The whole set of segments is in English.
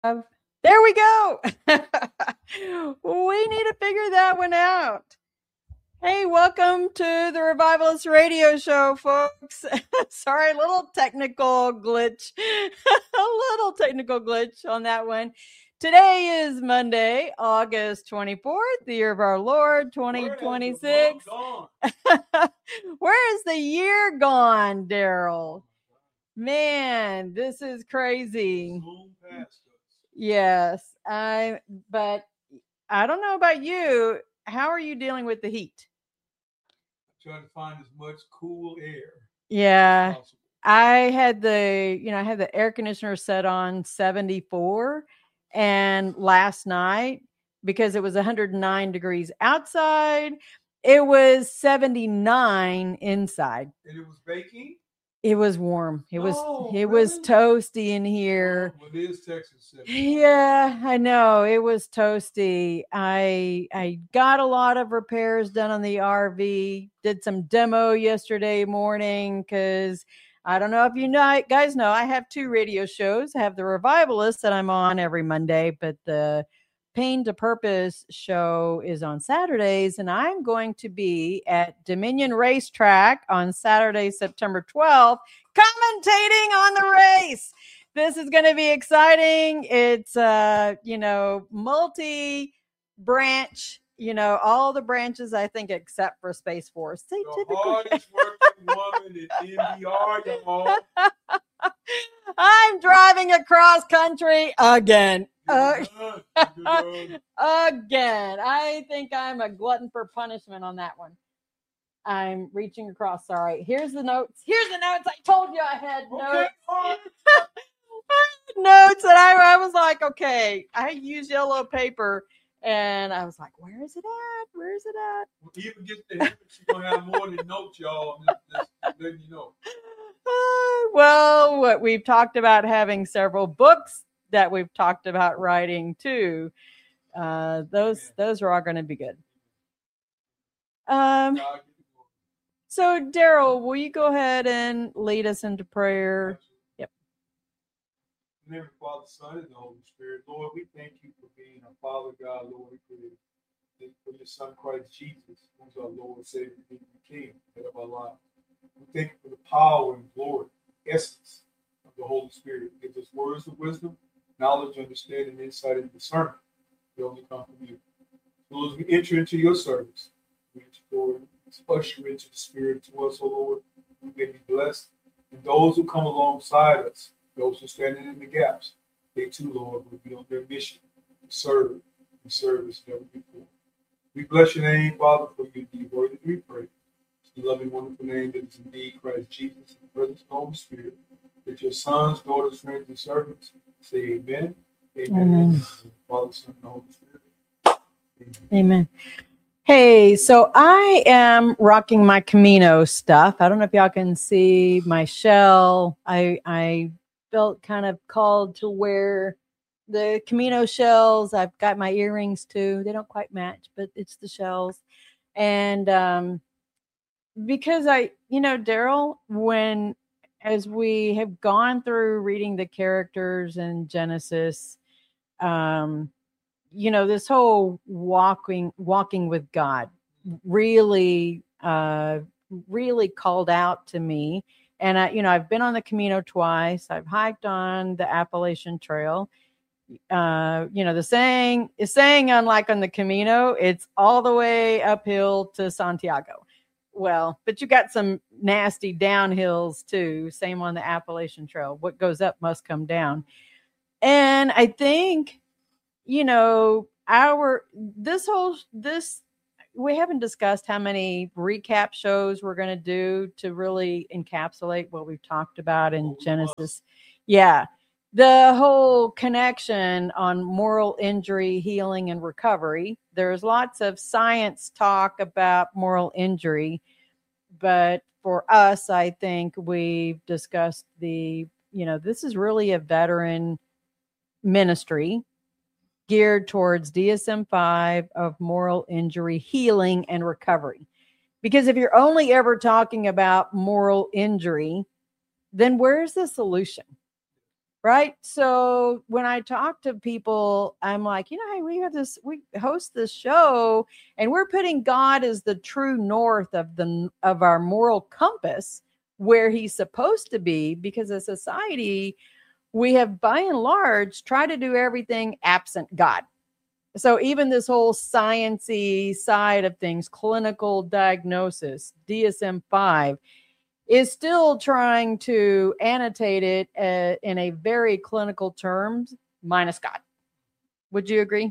There we go. We need to figure that one out. Hey, welcome to the Revivalist Radio Show, folks. Sorry, a little technical glitch. A little technical glitch on that one. Today is Monday, August 24th, the year of our Lord, 2026. Where is the year gone, Daryl? Man, this is crazy. Yes, but I don't know about you. How are you dealing with the heat? Trying to find as much cool air. Yeah, I had the air conditioner set on 74, and last night, because it was 109 degrees outside, it was 79 inside. And it was baking? It was warm. It was really? toasty in here. Well, it is Texas. Yeah, I know. It was toasty. I got a lot of repairs done on the RV. Did some demo yesterday morning because I don't know if you guys know, I have two radio shows. I have the Revivalist that I'm on every Monday, but the Pain to Purpose show is on Saturdays, and I'm going to be at Dominion Racetrack on Saturday, September 12th, commentating on the race. This is going to be exciting. It's multi-branch, all the branches, I think, except for Space Force. They the hardest working woman in NBR, y'all. I'm driving across country again. Again. I think I'm a glutton for punishment on that one. I'm reaching across. Sorry. Here's the notes. I told you I had notes. Notes, and I was like, okay. I use yellow paper, and I was like, where is it at? Well, even get the habits, you're going to have more than notes, y'all. Just letting you know. Well, we've talked about having several books that we've talked about writing too. Those are all going to be good. So Daryl, will you go ahead and lead us into prayer? Yep. In the name of the Father, Son, and the Holy Spirit, Lord, we thank you for being our Father God, Lord, for your Son Christ Jesus, who's our Lord, Savior, and King, head of our lives. We thank you for the power and glory, essence of the Holy Spirit. It gives us words of wisdom, knowledge, understanding, insight, and discernment. We only come from you. So as we enter into your service, we usher into the Spirit to us, O Lord. We may be blessed. And those who come alongside us, those who are standing in the gaps, they too, Lord, will be on their mission to serve and service never before. We bless your name, Father, for you indeed worthy to be praised. The loving, wonderful name that is indeed Christ Jesus, in the presence of the Holy Spirit, that your sons, daughters, friends, and servants say amen. Amen. Father, Son, and the Holy Spirit. Amen. Hey, so I am rocking my Camino stuff. I don't know if y'all can see my shell. I felt kind of called to wear the Camino shells. I've got my earrings too. They don't quite match, but it's the shells. And because Daryl, as we have gone through reading the characters in Genesis, this whole walking with God really called out to me. And I've been on the Camino twice. I've hiked on the Appalachian Trail. The saying, unlike on the Camino, it's all the way uphill to Santiago. Well, but you got some nasty downhills too. Same on the Appalachian Trail. What goes up must come down. And I think, we haven't discussed how many recap shows we're going to do to really encapsulate what we've talked about in Genesis. Yeah. The whole connection on moral injury, healing, and recovery. There's lots of science talk about moral injury, but for us, I think we've discussed this is really a veteran ministry geared towards DSM-5 of moral injury, healing, and recovery. Because if you're only ever talking about moral injury, then where's the solution? right? So when I talk to people, I'm like, hey, we host this show, and we're putting God as the true north of our moral compass, where he's supposed to be, because as society, we have by and large tried to do everything absent God. So even this whole sciencey side of things, clinical diagnosis, DSM-5, is still trying to annotate it in a very clinical terms, minus God. Would you agree?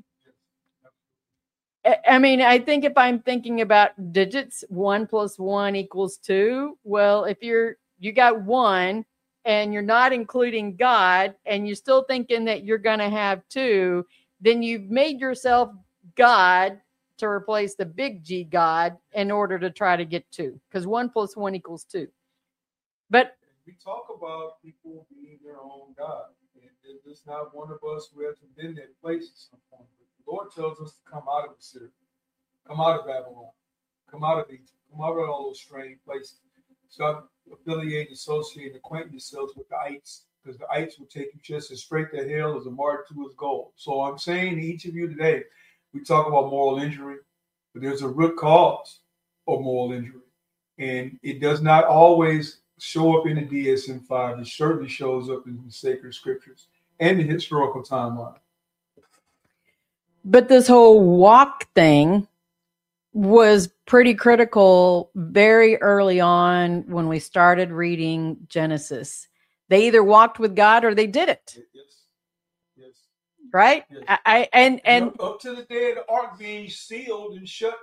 I mean, I think if I'm thinking about digits, 1 + 1 = 2. Well, if you got 1 and you're not including God, and you're still thinking that you're going to have 2, then you've made yourself God to replace the big G God in order to try to get 2, because 1 + 1 = 2. But we talk about people being their own God. And there's not one of us who hasn't been that place at some point. But the Lord tells us to come out of Assyria, come out of Babylon, come out of Egypt, come out of all those strange places. Start affiliating, associating, acquainting yourselves with the ites, because the ites will take you just as straight to hell as a martyr to his goal. So I'm saying to each of you today, we talk about moral injury, but there's a root cause of moral injury. And it does not always show up in the DSM-5. It certainly shows up in the sacred scriptures and the historical timeline. But this whole walk thing was pretty critical very early on when we started reading Genesis. They either walked with God or they didn't. Yes. Right? Yes. And up to the day of the ark being sealed and shut,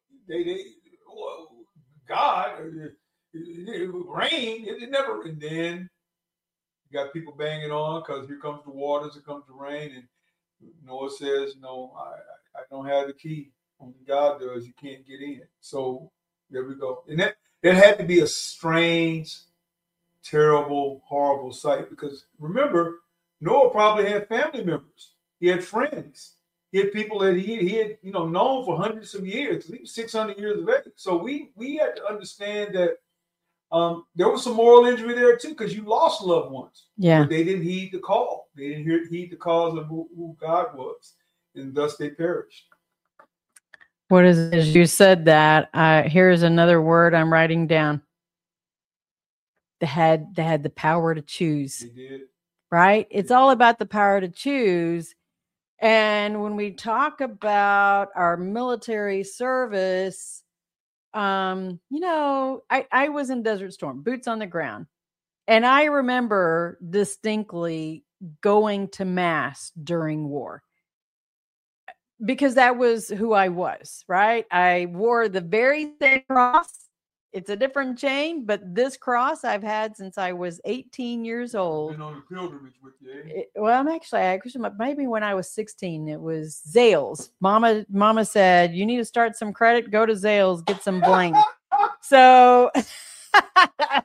God, it rained. It never. And then you got people banging on because here comes the waters, here comes the rain, and Noah says, "No, I don't have the key. Only God does. You can't get in." So there we go. And that had to be a strange, terrible, horrible sight, because remember, Noah probably had family members. He had friends. He had people that he had known for hundreds of years. He was 600 years of age. So we had to understand that there was some moral injury there too, because you lost loved ones. Yeah. But they didn't heed the call. They didn't heed the cause of who God was, and thus they perished. What is it? As you said that, here's another word I'm writing down. They had the power to choose. They did. Right? It's all about the power to choose. And when we talk about our military service, I was in Desert Storm, boots on the ground. And I remember distinctly going to mass during war, because that was who I was, right? I wore the very same cross. It's a different chain, but this cross I've had since I was 18 years old. Been on a pilgrimage with you, eh? Well, maybe when I was 16, it was Zales. Mama said, you need to start some credit, go to Zales, get some bling. So I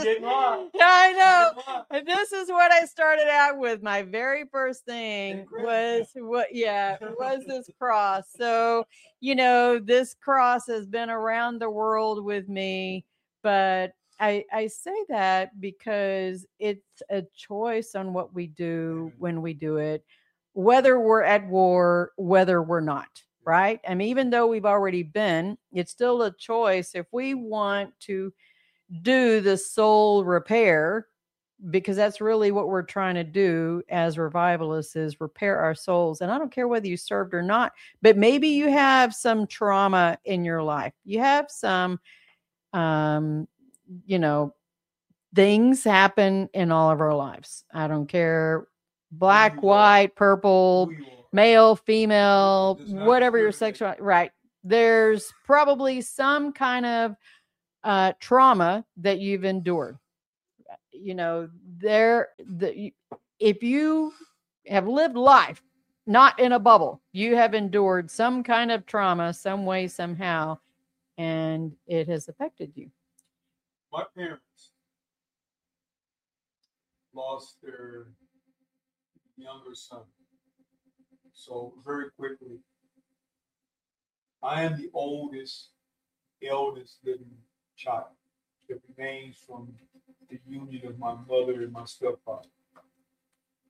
know. This is what I started out with. My very first thing was this cross. So, this cross has been around the world with me, but I say that because it's a choice on what we do when we do it, whether we're at war, whether we're not. Right? I mean, even though we've already been, it's still a choice if we want to do the soul repair, because that's really what we're trying to do as revivalists, is repair our souls. And I don't care whether you served or not, but maybe you have some trauma in your life. You have some, things happen in all of our lives. I don't care, black, white, purple, male, female, whatever your sexual, right? There's probably some kind of trauma that you've endured. If you have lived life not in a bubble, you have endured some kind of trauma, some way, somehow, and it has affected you. My parents lost their younger son. So very quickly, I am the eldest living child that remains from the union of my mother and my stepfather.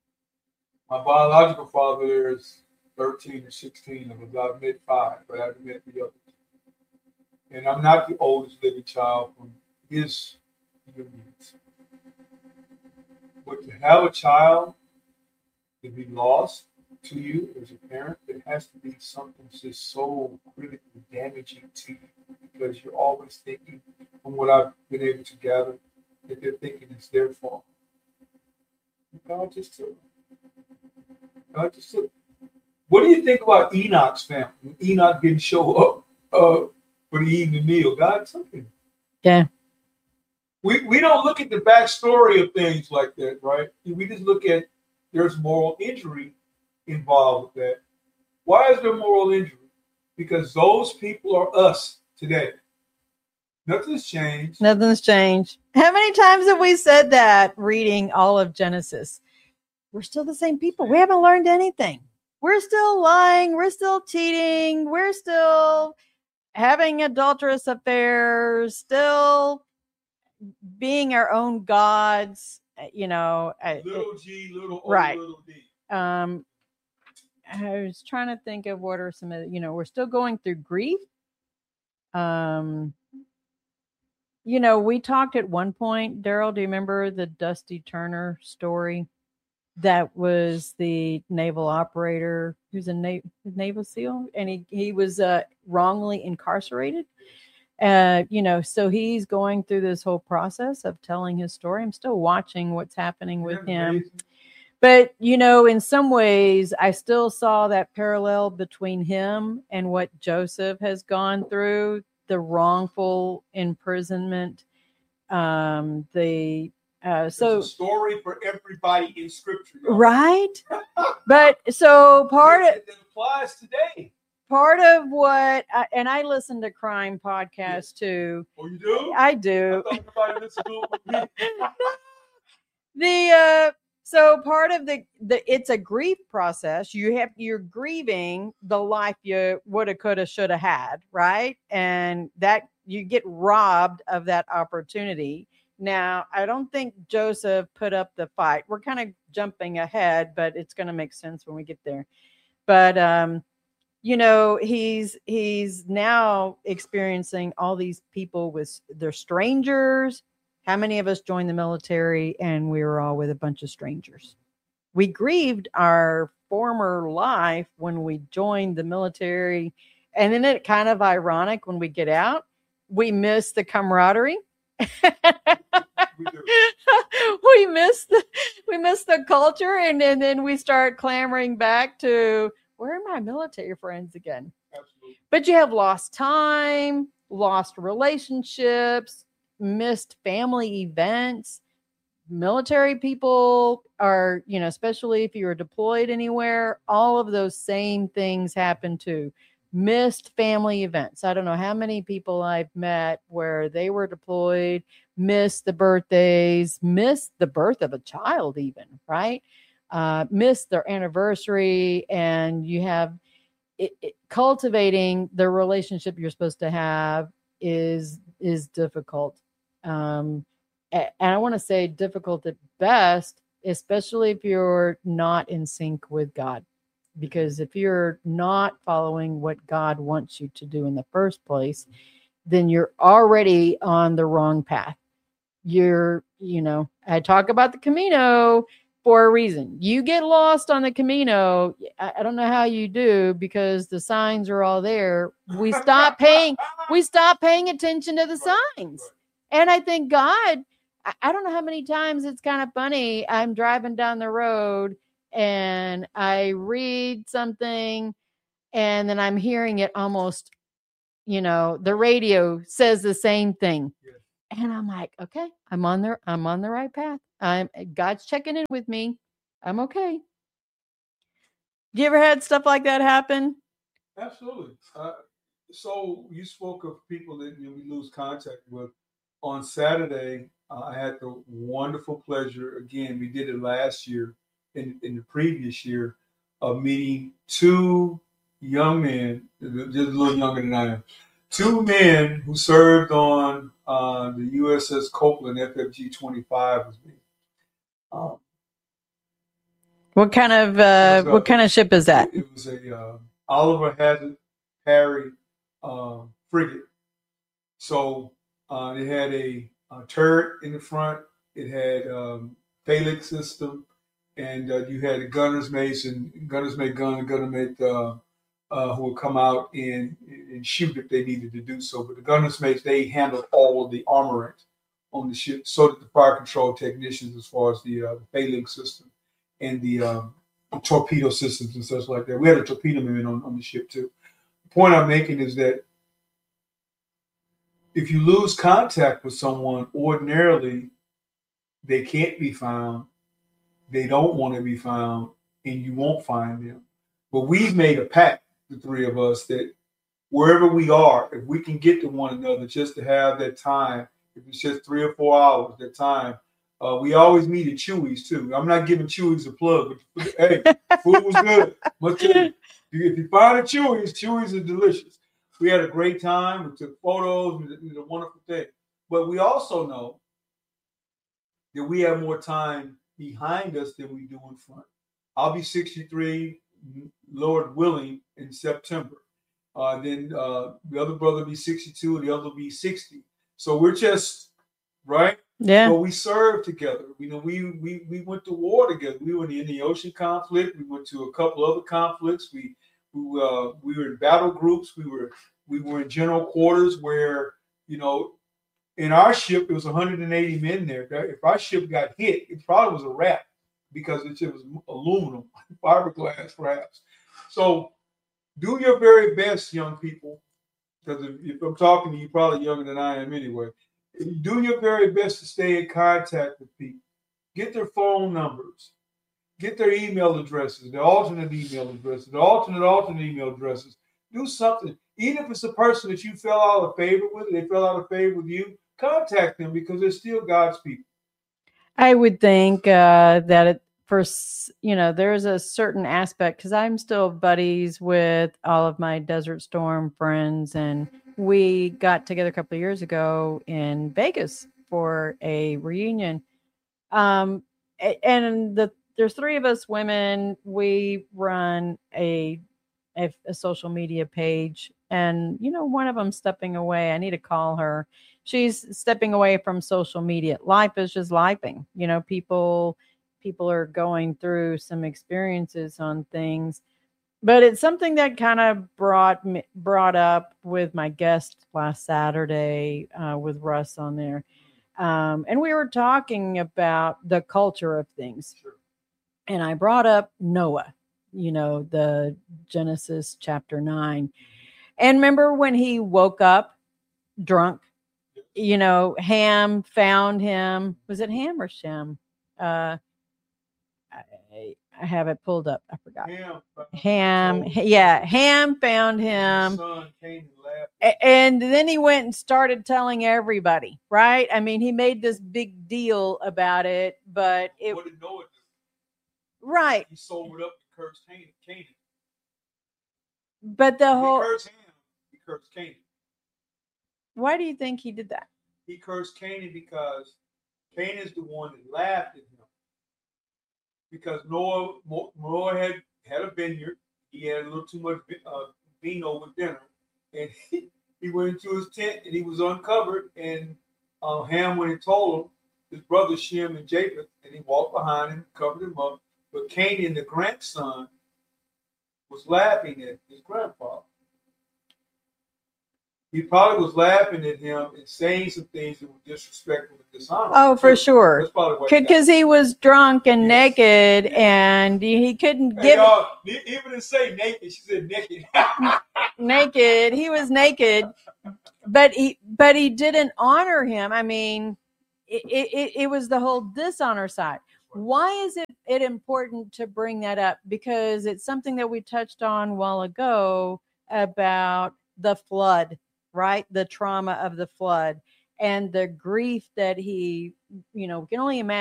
My biological father is 13 or 16 of us. I've met 5, but I haven't met the others. And I'm not the oldest living child from his unions. But to have a child to be lost to you as a parent, it has to be something just so critically damaging to you, because you're always thinking, from what I've been able to gather, that they're thinking it's their fault. God just took. God just took. What do you think about Enoch's family? Enoch didn't show up for the evening meal. God took him. Yeah. We don't look at the backstory of things like that, right? We just look at there's moral injury involved with that. Why is there moral injury? Because those people are us today. Nothing's changed. Nothing's changed. How many times have we said that reading all of Genesis? We're still the same people. We haven't learned anything. We're still lying. We're still cheating. We're still having adulterous affairs, still being our own gods, Little G, little O, right. Little D. I was trying to think of what are some of the, we're still going through grief. We talked at one point, Daryl, do you remember the Dusty Turner story? That was the naval operator who's a Naval SEAL, and he was wrongly incarcerated. So he's going through this whole process of telling his story. I'm still watching what's happening with him. Amazing. But, in some ways, I still saw that parallel between him and what Joseph has gone through, the wrongful imprisonment, It's a story for everybody in Scripture, y'all. Right? But so it applies today. Part of what, and I listen to crime podcasts too. Oh, you do? I do. I thought nobody listened to it with me. So part of the it's a grief process. You're grieving the life you woulda, coulda, shoulda had, right? And that you get robbed of that opportunity. Now, I don't think Joseph put up the fight. We're kind of jumping ahead, but it's going to make sense when we get there. But he's now experiencing all these people they're strangers. How many of us joined the military and we were all with a bunch of strangers? We grieved our former life when we joined the military. And then it's kind of ironic when we get out, we miss the camaraderie. we miss the culture, and then we start clamoring back to, where are my military friends again? Absolutely. But you have lost time, lost relationships, missed family events. Military people are, especially if you were deployed anywhere, all of those same things happen too. Missed family events. I don't know how many people I've met where they were deployed, missed the birthdays, missed the birth of a child even, right? Missed their anniversary, and you have cultivating the relationship you're supposed to have is difficult. And I want to say difficult at best, especially if you're not in sync with God. Because if you're not following what God wants you to do in the first place, then you're already on the wrong path. I talk about the Camino for a reason. You get lost on the Camino. I don't know how you do, because the signs are all there. We stop paying attention to the signs. And I think God, I don't know how many times it's kind of funny. I'm driving down the road and I read something, and then I'm hearing it almost, the radio says the same thing. Yes. And I'm like, okay, I'm on the right path. God's checking in with me. I'm okay. You ever had stuff like that happen? Absolutely. So you spoke of people that we lose contact with. On Saturday, I had the wonderful pleasure, again, we did it last year, in the previous year, of meeting 2 young men, just a little younger than I am, 2 men who served on the USS Copeland FFG 25 with me. What kind of ship is that? It was a Oliver Hazard Perry frigate. So it had a turret in the front. It had phalanx system, and you had a gunner's mate and gunner's mate gun and gunner mate who would come out and shoot if they needed to do so. But the gunner's mates, they handled all of the armament on the ship. So did the fire control technicians as far as the phalanx system and the torpedo systems and such like that. We had a torpedo man on the ship too. The point I'm making is that if you lose contact with someone, ordinarily they can't be found, they don't want to be found, and you won't find them. But we've made a pact, the three of us, that wherever we are, if we can get to one another just to have that time, if it's just 3 or 4 hours, that time. We always meet at Chewy's too. I'm not giving Chewy's a plug, but hey, food was good. If you find a Chewy's are delicious. We had a great time. We took photos. It was a wonderful thing. But we also know that we have more time behind us than we do in front. I'll be 63, Lord willing, in September. Then the other brother will be 62, and the other will be 60. So we're just, right? Yeah. But we served together. You know, we went to war together. We were in the Indian Ocean conflict. We went to a couple other conflicts. We were in battle groups. We were in general quarters where, you know, in our ship, it was 180 men there. If our ship got hit, it probably was a wrap because it was aluminum, fiberglass, perhaps. So do your very best, young people, because if I'm talking to you, probably younger than I am anyway. Do your very best to stay in contact with people. Get their phone numbers. Get their email addresses, their alternate email addresses, their alternate email addresses. Do something. Even if it's a person that you fell out of favor with, they fell out of favor with you, contact them because they're still God's people. I would think that there's a certain aspect, because I'm still buddies with all of my Desert Storm friends, and we got together a couple of years ago in Vegas for a reunion. And there's 3 of us women. We run a social media page, and one of them stepping away. I need to call her. She's stepping away from social media. Life is just lifing. People are going through some experiences on things, but it's something that kind of brought up with my guest last Saturday with Russ on there. And we were talking about the culture of things. Sure. And I brought up Noah, the Genesis chapter 9. And remember when he woke up drunk, Ham found him. Was it Ham or Shem? I have it pulled up. I forgot. Ham. Yeah. Ham found him. And then he went and started telling everybody, right? I mean, he made this big deal about it, but what did Noah do? Right. He sobered up and cursed Canaan. But the whole... He cursed Ham, he cursed Canaan. Why do you think he did that? He cursed Canaan because Canaan is the one that laughed at him. Because Noah had a vineyard. He had a little too much vino with dinner. And he went into his tent and he was uncovered. And Ham went and told him, his brothers Shem and Japheth, and he walked behind him, covered him up. But Canaan, the grandson, was laughing at his grandfather. He probably was laughing at him and saying some things that were disrespectful and dishonorable. Oh, for sure. That's probably what because he was drunk and naked, and he couldn't give. Even to say naked, she said naked. Naked. He was naked, but he didn't honor him. I mean, it was the whole dishonor side. Why is it important to bring that up? Because it's something that we touched on a while ago about the flood, right? The trauma of the flood and the grief that he, can only imagine.